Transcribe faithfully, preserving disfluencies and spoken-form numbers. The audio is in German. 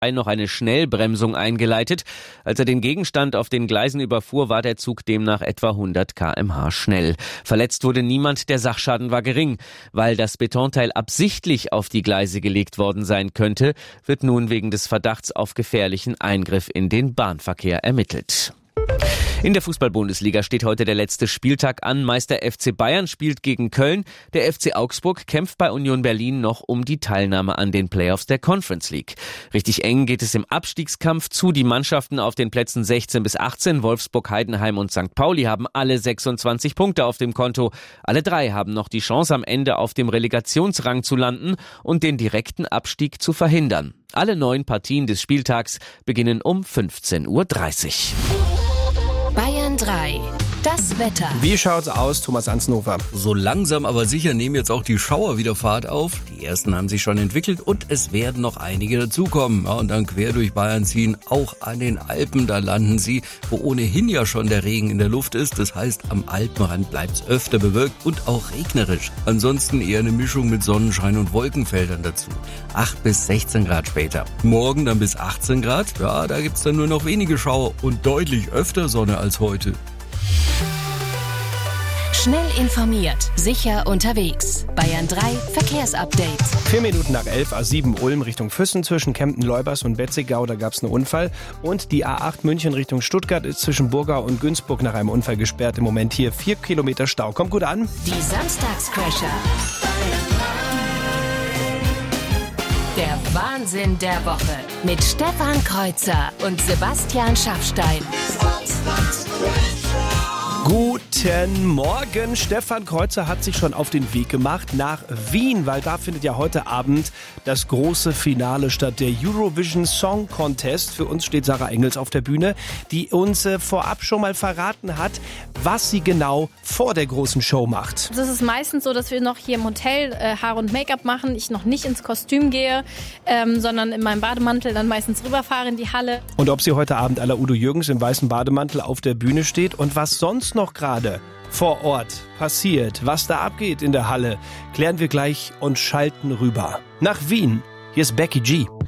noch eine Schnellbremsung eingeleitet. Als er den Gegenstand auf den Gleisen überfuhr, war der Zug demnach etwa hundert Kilometer pro Stunde schnell. Verletzt wurde niemand, der Sachschaden war gering. Weil das Betonteil absichtlich auf die Gleise gelegt worden sein könnte, wird nun wegen des Verdachts auf gefährlichen Eingriff in den Bahnverkehr ermittelt. In der Fußball-Bundesliga steht heute der letzte Spieltag an. Meister F C Bayern spielt gegen Köln. Der F C Augsburg kämpft bei Union Berlin noch um die Teilnahme an den Playoffs der Conference League. Richtig eng geht es im Abstiegskampf zu. Die Mannschaften auf den Plätzen sechzehn bis achtzehn, Wolfsburg, Heidenheim und Sankt Pauli, haben alle sechsundzwanzig Punkte auf dem Konto. Alle drei haben noch die Chance, am Ende auf dem Relegationsrang zu landen und den direkten Abstieg zu verhindern. Alle neun Partien des Spieltags beginnen um fünfzehn Uhr dreißig. Bayern drei. Das Wetter. Wie schaut's aus, Thomas Ansnover? So langsam aber sicher nehmen jetzt auch die Schauer wieder Fahrt auf. Die ersten haben sich schon entwickelt und es werden noch einige dazukommen. Ja, und dann quer durch Bayern ziehen, auch an den Alpen, da landen sie, wo ohnehin ja schon der Regen in der Luft ist. Das heißt, am Alpenrand bleibt's öfter bewölkt und auch regnerisch. Ansonsten eher eine Mischung mit Sonnenschein und Wolkenfeldern dazu. acht bis sechzehn Grad später. Morgen dann bis achtzehn Grad. Ja, da gibt's dann nur noch wenige Schauer und deutlich öfter Sonne als heute. Schnell informiert, sicher unterwegs. Bayern drei Verkehrsupdate. Vier Minuten nach elf, A sieben Ulm Richtung Füssen zwischen Kempten-Leubers und Betzigau, da gab es einen Unfall. Und die A acht München Richtung Stuttgart ist zwischen Burgau und Günzburg nach einem Unfall gesperrt. Im Moment hier vier Kilometer Stau. Kommt gut an. Die Samstagscrasher. Der Wahnsinn der Woche mit Stefan Kreuzer und Sebastian Schaffstein. Guten Morgen. Stefan Kreuzer hat sich schon auf den Weg gemacht nach Wien, weil da findet ja heute Abend das große Finale statt, der Eurovision Song Contest. Für uns steht Sarah Engels auf der Bühne, die uns äh, vorab schon mal verraten hat, was sie genau vor der großen Show macht. Es ist meistens so, dass wir noch hier im Hotel äh, Haare und Make-up machen, ich noch nicht ins Kostüm gehe, ähm, sondern in meinem Bademantel dann meistens rüberfahre in die Halle. Und ob sie heute Abend à la Udo Jürgens im weißen Bademantel auf der Bühne steht und was sonst noch gerade vor Ort passiert, was da abgeht in der Halle, klären wir gleich und schalten rüber nach Wien. Hier ist Becky G.